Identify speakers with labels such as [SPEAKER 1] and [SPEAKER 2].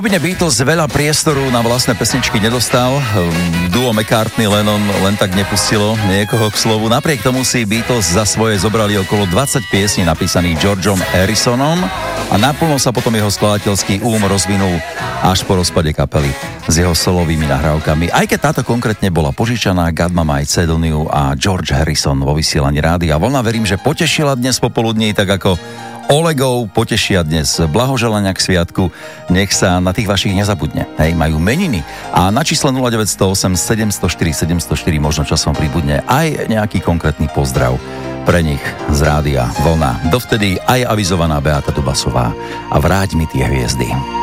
[SPEAKER 1] Skupine Beatles veľa priestoru na vlastné pesničky nedostal. Duo McCartney Lennon len tak nepustilo niekoho k slovu. Napriek tomu si Beatles za svoje zobrali okolo 20 piesní napísaných Georgeom Harrisonom a naplno sa potom jeho skladateľský rozvinul až po rozpade kapely s jeho solovými nahrávkami. Aj keď táto konkrétne bola požičaná, God Mama I Cedoniu a George Harrison vo vysielaní Rádia Vlna, verím, že potešila dnes popoludní, tak ako Olegov potešia dnes blahoželania k sviatku. Nech sa na tých vašich nezabudne. Hej, majú meniny. A na čísle 0908 704 704 možno časom pribudne aj nejaký konkrétny pozdrav pre nich z Rádia Vlna. Dovtedy aj avizovaná Beata Dubasová. A vráť mi tie hviezdy.